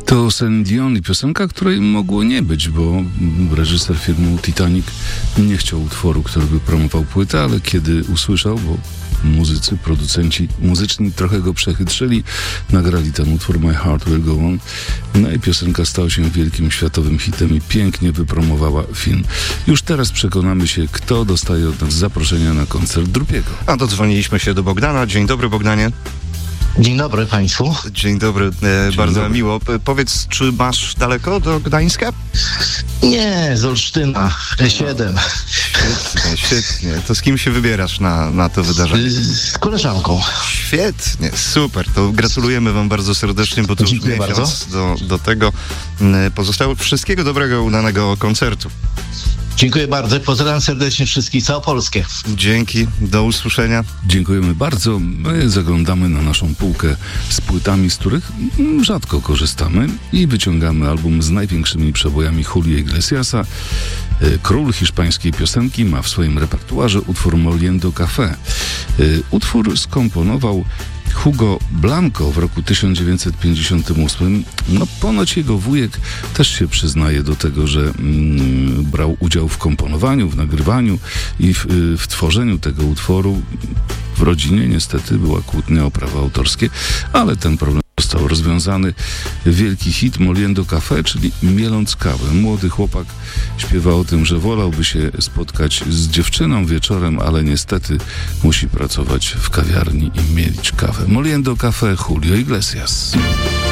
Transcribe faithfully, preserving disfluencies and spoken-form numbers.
To Celine Dion i piosenka, której mogło nie być, bo reżyser filmu Titanic nie chciał utworu, który by promował płytę, ale kiedy usłyszał, bo muzycy, producenci muzyczni trochę go przechytrzyli, nagrali ten utwór My Heart Will Go On, no i piosenka stała się wielkim światowym hitem i pięknie wypromowała film. Już teraz przekonamy się, kto dostaje od nas zaproszenia na koncert Drupiego. A dodzwoniliśmy się do Bogdana. Dzień dobry, Bogdanie. Dzień dobry Państwu. Dzień dobry, e, Dzień bardzo dobry. miło. P- powiedz, czy masz daleko do Gdańska? Nie, z Olsztyna, E siedem. Świetnie, świetnie. To z kim się wybierasz na, na to wydarzenie? Z koleżanką. Świetnie, super. To gratulujemy wam bardzo serdecznie, bo to już Dziękuję miesiąc do, do tego m, pozostało. Wszystkiego dobrego, udanego koncertu. Dziękuję bardzo. Pozdrawiam serdecznie wszystkich, całą Polskę. Dzięki, do usłyszenia. Dziękujemy bardzo. My zaglądamy na naszą półkę z płytami, z których mm, rzadko korzystamy i wyciągamy album z największymi przebojami Julio Iglesiasa. Y, Król hiszpańskiej piosenki ma w swoim repertuarze utwór Moliendo Café. Y, Utwór skomponował Hugo Blanco w roku tysiąc dziewięćset pięćdziesiątym ósmym. No ponoć jego wujek też się przyznaje do tego, że mm, brał udział w komponowaniu, w nagrywaniu i w, y, w tworzeniu tego utworu. W rodzinie niestety była kłótnia o prawa autorskie, ale ten problem został rozwiązany. Wielki hit Moliendo Café, czyli mieląc kawę. Młody chłopak śpiewa o tym, że wolałby się spotkać z dziewczyną wieczorem, ale niestety musi pracować w kawiarni i mielić kawę. Moliendo Café, Julio Iglesias.